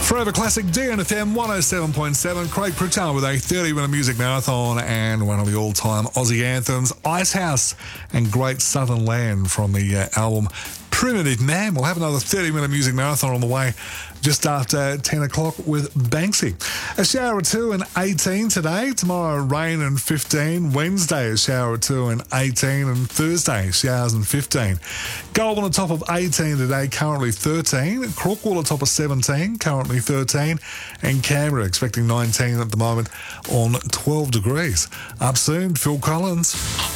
Forever Classic DNFM 107.7. Craig Pritchard with a 30-minute music marathon and one of the all-time Aussie anthems, Icehouse and Great Southern Land from the album Primitive Man. We'll have another 30-minute music marathon on the way just after 10 o'clock with Banksy. A shower or two and 18 today. Tomorrow, rain and 15. Wednesday, a shower or two and 18. And Thursday, showers and 15. Goulburn on top of 18 today, currently 13. Crookwell on top of 17, currently 13. And Canberra expecting 19 at the moment on 12 degrees. Up soon, Phil Collins.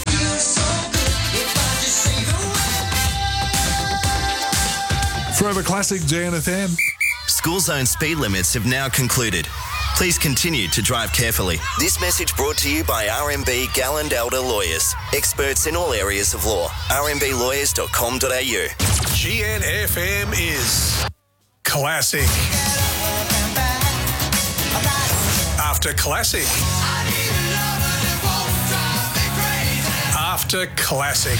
Forever Classic DNFM. School zone speed limits have now concluded. Please continue to drive carefully. This message brought to you by RMB Galland Elder Lawyers. Experts in all areas of law. rmblawyers.com.au. GNFM is classic. After classic. After classic.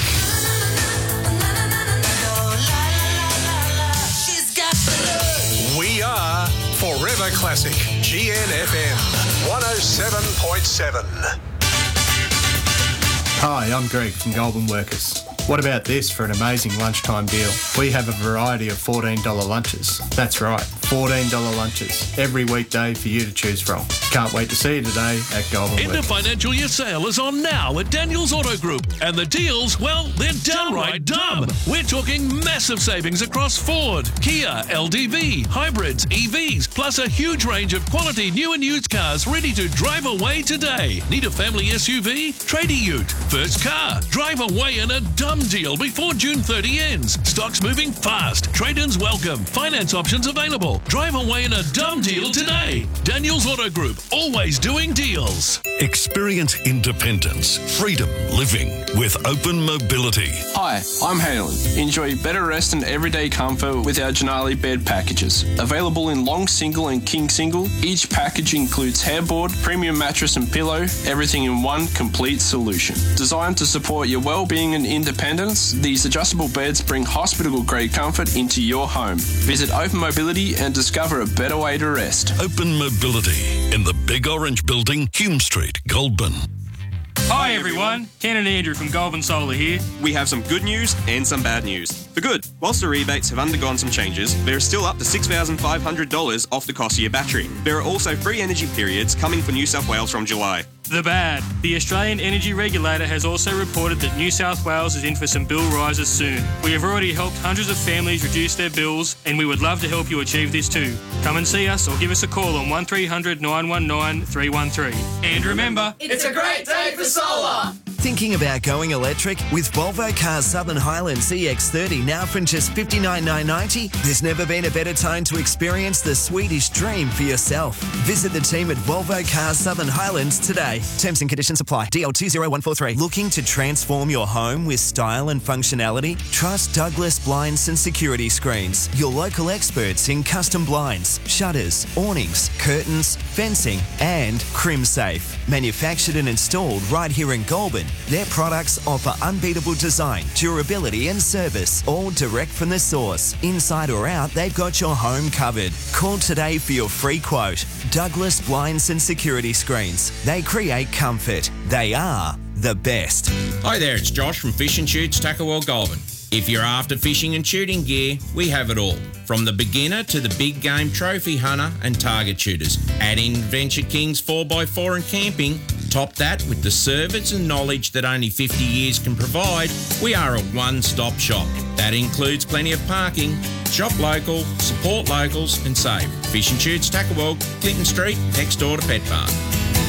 We are Forever Classic. GNFM 107.7. Hi, I'm Greg from Goulburn Workers. What about this for an amazing lunchtime deal? We have a variety of $14 lunches. That's right, $14 lunches every weekday for you to choose from. Can't wait to see you today at Goulburn End of Workers. financial year sale is on now at Daniels Auto Group. And the deals, well, they're downright dumb. We're talking massive savings across Ford, Kia, LDV, hybrids, EVs, plus a huge range of quality new and used cars ready to drive away today. Need a family SUV? Trade a ute. First car. Drive away in a dumb deal before June 30 ends. Stock's moving fast. Trade-ins welcome. Finance options available. Drive away in a dumb deal today. Daniels Auto Group, always doing deals. Experience independence, freedom living with Open Mobility. Hi, I'm Halen. Enjoy better rest and everyday comfort with our Denali bed packages. Available in long single and king single, each package includes headboard, premium mattress and pillow, everything in one complete solution. Designed to support your well-being and independence, these adjustable beds bring hospital-grade comfort into your home. Visit Open Mobility and discover a better way to rest. Open Mobility in the Big Orange Building, Hume Street, Goulburn. Hi everyone, Ken and Andrew from Goulburn Solar here. We have some good news and some bad news. For good, whilst the rebates have undergone some changes, there is still up to $6,500 off the cost of your battery. There are also free energy periods coming for New South Wales from July. The bad. The Australian Energy Regulator has also reported that New South Wales is in for some bill rises soon. We have already helped hundreds of families reduce their bills, and we would love to help you achieve this too. Come and see us or give us a call on 1300 919 313. And remember, it's a great day for solar! Thinking about going electric? With Volvo Cars Southern Highlands EX30 now from just $59,990, there's never been a better time to experience the Swedish dream for yourself. Visit the team at Volvo Cars Southern Highlands today. Terms and conditions apply. DL20143. Looking to transform your home with style and functionality? Trust Douglas Blinds and Security Screens, your local experts in custom blinds, shutters, awnings, curtains, fencing and CrimSafe. Manufactured and installed right here in Goulburn, their products offer unbeatable design, durability and service, all direct from the source. Inside or out, they've got your home covered. Call today for your free quote. Douglas Blinds and Security Screens. They create comfort. They are the best. Hi there, it's Josh from Fish and Shoots, Tackle World Goulburn. If you're after fishing and shooting gear, we have it all. From the beginner to the big game trophy hunter and target shooters. Add in Venture Kings 4x4 and camping. Top that with the service and knowledge that only 50 years can provide. We are a one-stop shop. That includes plenty of parking. Shop local, support locals and save. Fish and Shoots, Tackle World, Clinton Street, next door to Pet Park.